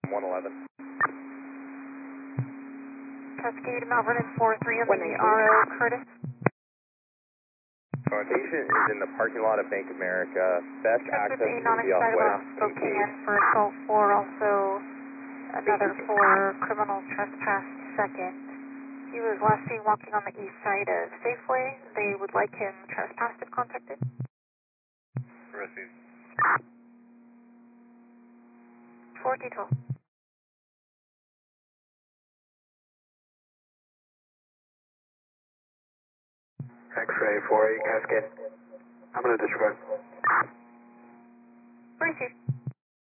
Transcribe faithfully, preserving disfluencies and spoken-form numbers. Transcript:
one eleven. Cascade, Mount Vernon four three on the R O Curtis. Our patient is in the parking lot of Bank of America. Best access A is going to be off non-excitable West Spokane for assault four, also another for criminal trespass second. He was last seen walking on the east side of Safeway. They would like him trespassed if contacted. Received. four detail. X-ray four eight Cascade. I'm going to describe. Received.